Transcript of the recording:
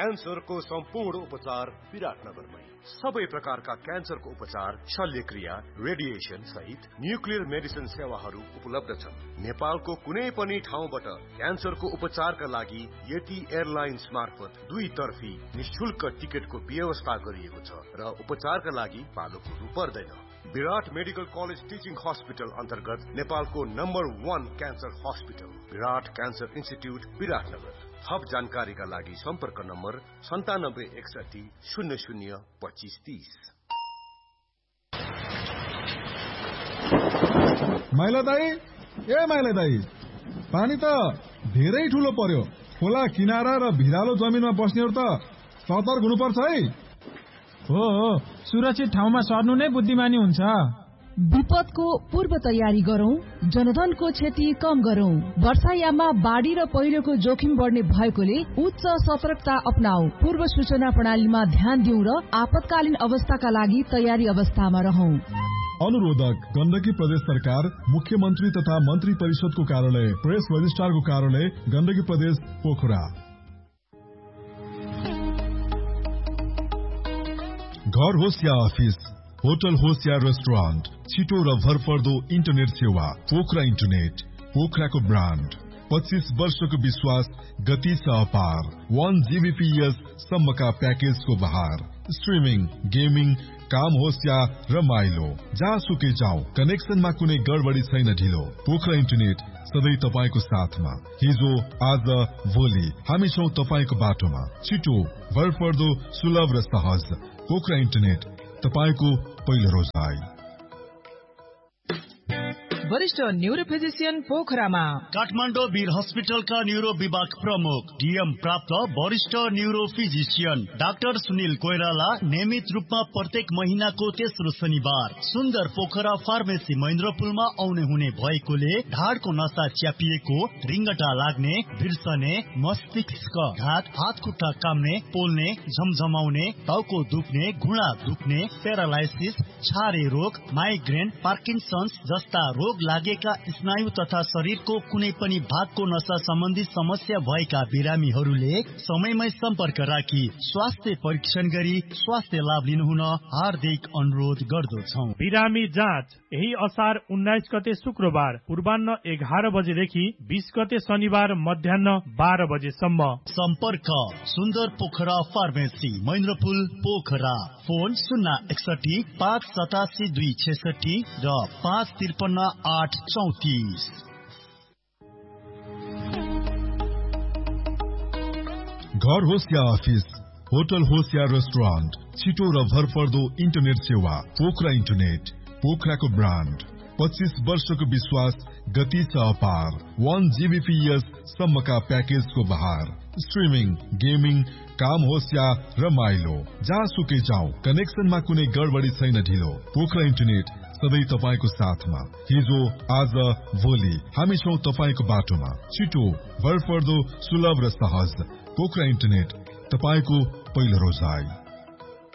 क्यान्सरको सम्पूर्ण उपचार विराटनगरमै। सबै प्रकारका क्यान्सरको उपचार, शल्यक्रिया, रेडिएसन सहित न्युक्लियर मेडिसिन सेवाहरू उपलब्ध छन्। नेपालको कुनै पनि ठाउँबाट क्यान्सरको उपचारका लागि यति एयरलाइन्स मार्फत 2 तर्फी निशुल्क टिकटको व्यवस्था गरिएको छ र उपचारका लागि पालो कुर्नु पर्दैन। विराट मेडिकल कलेज टिचिङ हस्पिटल अन्तर्गत नेपालको नम्बर 1 क्यान्सर हस्पिटल विराट क्यान्सर इन्स्टिट्युट विराटनगर। थप जानकारीका लागि सम्पर्क नम्बर 9761 00 2530। माइला दाई, पानी त धेरै ठुलो पर्यो। खोला किनारा र भिरालो जमिनमा बस्नेहरू त सतर्क हुनुपर्छ है। हो, सुरक्षित ठाउँमा सर्नु नै बुद्धिमानी हुन्छ। विपदको पूर्व तयारी गरौं, जनधनको क्षति कम गरौं। वर्षायाममा बाढ़ी र पहिरोको जोखिम बढ्ने भएकोले उच्च सतर्कता अपनाऊ। पूर्व सूचना प्रणालीमा ध्यान दिउँ र आपतकालीन अवस्थाका लागि तयारी अवस्थामा रहौं। अनुरोधक गण्डकी प्रदेश सरकार, मुख्यमन्त्री तथा मन्त्री परिषदको कार्यालय, प्रेस रजिस्ट्रारको कार्यालय, गण्डकी प्रदेश पोखरा। घर होस् या अफिस, होटल होस् या रेस्टुरेन्ट, छिटो र भरपर्दो इन्टरनेट सेवा पोखरा इन्टरनेट। पोखराको ब्रान्ड, 25 वर्षको विश्वास, गति छ अपार। 1 Gbps सम्मका प्याकेजको बहार। स्ट्रिमिङ, गेमिङ, काम होस् या रमाइलो, जहाँसुकै जाऊ, कनेक्सनमा कुनै गडबडी छैन ढिलो। पोखरा इन्टरनेट सधैँ तपाईको साथमा। हिजो, आज, भोलि हामी छौं तपाईको बाटोमा। छिटो, भरपर्दो, सुलभ र सहज। पोखरा इन्टरनेट, तपाईको पहिलो रोजाइ। वरिष्ठ न्यूरो फिजिशियन पोखरामा। काठमाडौँ वीर हस्पिटलका न्यूरो विभाग प्रमुख, डीएम प्राप्त वरिष्ठ neuro physician doctor Sunil Koirala नियमित रूपमा प्रत्येक महिनाको तेस्रो शनिबार सुन्दर पोखरा फार्मेसी महेन्द्रपुलमा आउने हुने भएकोले ढाडको नसा च्यापिएको, रिङ्गटा लाग्ने, बिर्सने, मस्तिष्क घात, हात खुट्टा काम्ने, पोल्ने, झमझमाउने, टाउको दुख्ने, घुँडा दुख्ने, प्यारालाइसिस, छारे रोग, माइग्रेन, पार्किन्सन्स जस्ता रोग लागेका स्नायु तथा शरीरको कुनै पनि भागको नसा सम्बन्धी समस्या भएका बिरामीहरूले समयमै सम्पर्क राखी स्वास्थ्य परीक्षण गरी स्वास्थ्य लाभ लिनुहुन हार्दिक अनुरोध गर्दछौं। बिरामी जाँच यही असार 19 गते शुक्रबार पूर्वाह्न 11 बजेदेखि 20 गते शनिबार मध्याह्न 12 बजेसम्म। सम्पर्क सुन्दर पोखरा फार्मेसी महेन्द्रपुल पोखरा। फोन 061 587 266 र 553 834। घर होस् या अफिस, होटल होस् या रेस्टुरेन्ट, छिटो र भरपर्दो इन्टरनेट सेवा पोखरा इन्टरनेट। पोखराको ब्रान्ड, 25 वर्षको विश्वास, गति छ अपार। 1 Gbps सम्मका प्याकेजको बहार। स्ट्रिमिङ, गेमिङ, काम होस् या रमाइलो, जहाँसुकै जाऊ, कनेक्सनमा कुनै गडबडी छैन ढिलो। पोखरा इन्टरनेट सधैँ तपाईको साथमा। हिजो, आज, भोलि हामी छौं तपाईको बाटोमा। छिटो, भरपर्दो, सुलभ र सहज। पोखरा इन्टरनेट, तपाईको पहिलो रोजाइ।